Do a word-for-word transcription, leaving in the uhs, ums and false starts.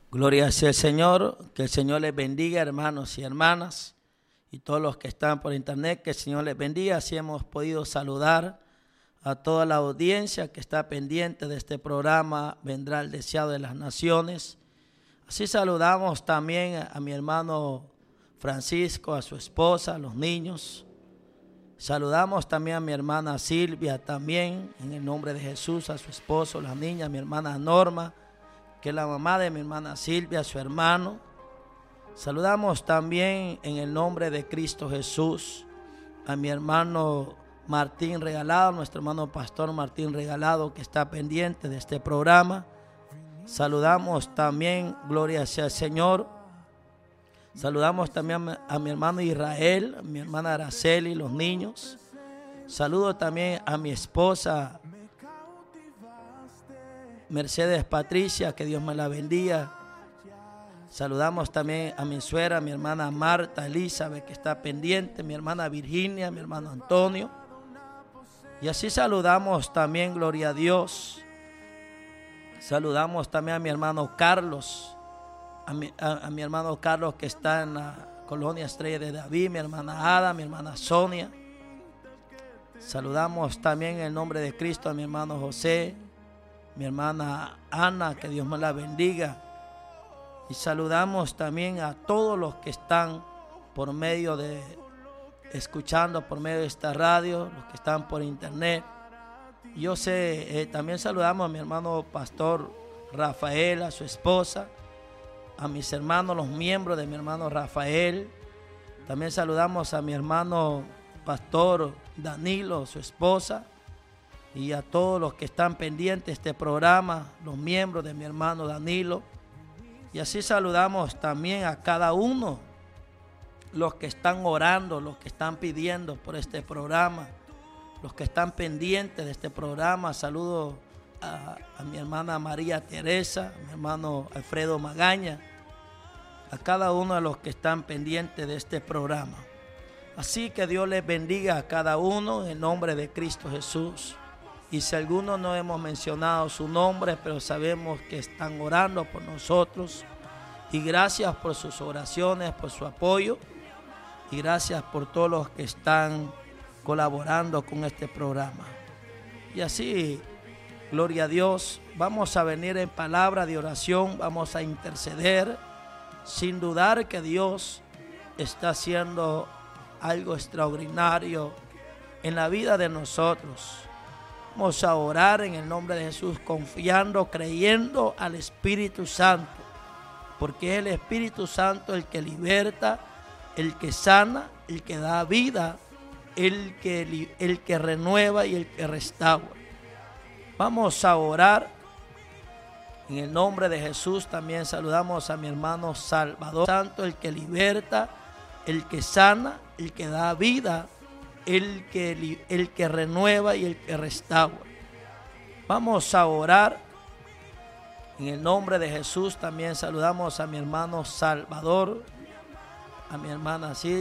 Gloria sea el Señor, que el Señor les bendiga, hermanos y hermanas, y todos los que están por internet, que el Señor les bendiga. Así hemos podido saludar a toda la audiencia que está pendiente de este programa, Vendrá el Deseado de las Naciones. Así saludamos también a, a mi hermano Francisco, a su esposa, a los niños. Saludamos también a mi hermana Silvia, también en el nombre de Jesús, a su esposo, las niñas, a mi hermana Norma, que es la mamá de mi hermana Silvia, a su hermano. Saludamos también en el nombre de Cristo Jesús a mi hermano Martín Regalado, nuestro hermano pastor Martín Regalado, que está pendiente de este programa. Saludamos también, gloria sea el Señor. Saludamos también a, a mi hermano Israel, a mi hermana Araceli, los niños. Saludo también a mi esposa Mercedes Patricia, que Dios me la bendiga. Saludamos también a mi suegra, mi hermana Marta Elizabeth, que está pendiente, mi hermana Virginia, mi hermano Antonio. Y así saludamos también, gloria a Dios. Saludamos también a mi hermano Carlos, a mi, a, a mi hermano Carlos que está en la colonia Estrella de David, mi hermana Ada, mi hermana Sonia. Saludamos también en el nombre de Cristo a mi hermano José, mi hermana Ana, que Dios me la bendiga. Y saludamos también a todos los que están por medio de, escuchando por medio de esta radio, los que están por internet. Yo sé, eh, también saludamos a mi hermano pastor Rafael, a su esposa, a mis hermanos, los miembros de mi hermano Rafael. También saludamos a mi hermano pastor Danilo, su esposa, y a todos los que están pendientes de este programa, los miembros de mi hermano Danilo. Y así saludamos también a cada uno, los que están orando, los que están pidiendo por este programa, los que están pendientes de este programa. Saludo a, a mi hermana María Teresa, a mi hermano Alfredo Magaña, a cada uno de los que están pendientes de este programa. Así que Dios les bendiga a cada uno en nombre de Cristo Jesús. Y si algunos no hemos mencionado su nombre, pero sabemos que están orando por nosotros. Y gracias por sus oraciones, por su apoyo. Y gracias por todos los que están colaborando con este programa. Y así, gloria a Dios, vamos a venir en palabra de oración, vamos a interceder, sin dudar que Dios está haciendo algo extraordinario en la vida de nosotros. Vamos a orar en el nombre de Jesús, confiando, creyendo al Espíritu Santo, porque es el Espíritu Santo el que liberta, el que sana, el que da vida, el que, el que renueva y el que restaura. Vamos a orar en el nombre de Jesús. También saludamos a mi hermano Salvador Santo, el que liberta, el que sana, el que da vida, el que, el que renueva y el que restaura. Vamos a orar en el nombre de Jesús. También saludamos a mi hermano Salvador, a mi hermana Silvia.